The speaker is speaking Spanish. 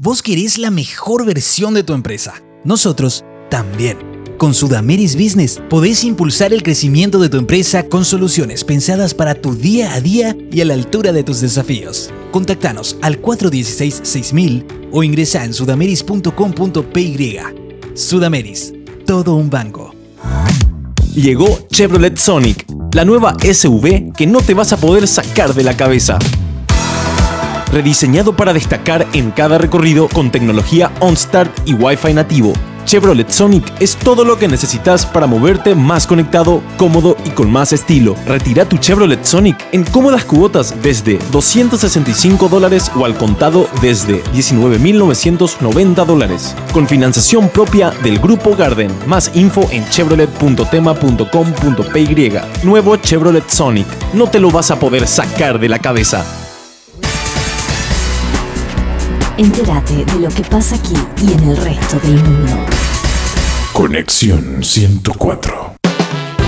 Vos querés la mejor versión de tu empresa. Nosotros también. Con Sudameris Business podés impulsar el crecimiento de tu empresa con soluciones pensadas para tu día a día y a la altura de tus desafíos. Contactanos al 416-6000 o ingresa en sudameris.com.py. Sudameris, todo un banco. Llegó Chevrolet Sonic, la nueva SUV que no te vas a poder sacar de la cabeza. Rediseñado para destacar en cada recorrido con tecnología OnStart y Wi-Fi nativo, Chevrolet Sonic es todo lo que necesitas para moverte más conectado, cómodo y con más estilo. Retira tu Chevrolet Sonic en cómodas cuotas desde $265 o al contado desde $19,990. Con financiación propia del Grupo Garden. Más info en chevrolet.tema.com.py. Nuevo Chevrolet Sonic. No te lo vas a poder sacar de la cabeza. Entérate de lo que pasa aquí y en el resto del mundo. Conexión 104.